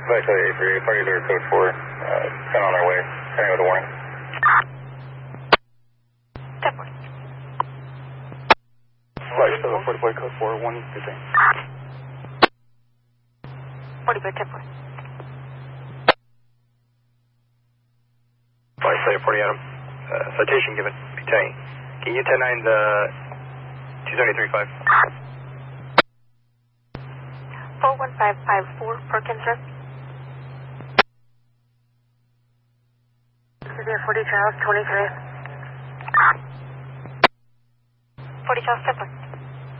Actually, 83, parties are code 4, 10 on their way, turning with a warning. 10-4. Flight 744, code 4, 1, 15. 40 by 10-4. Flight 740, Adam. Citation given, Butane. Can you 10-9 the 273.5? 41554, Perkins Road. 40 Charles, 23. 40 Charles, 10-4.